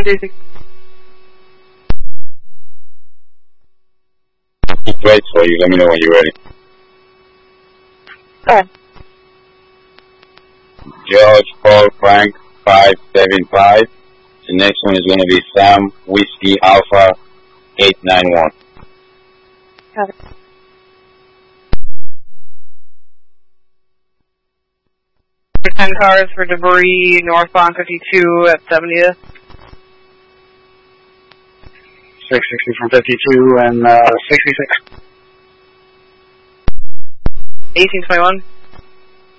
36. Keep wait for you. Let me know when you're ready. Go ahead. George Paul Frank 575. The next one is going to be Sam Whiskey Alpha 891. Got it. For 10 cars for debris northbound 52 at 70th. 660 from 52 and 66. 1821.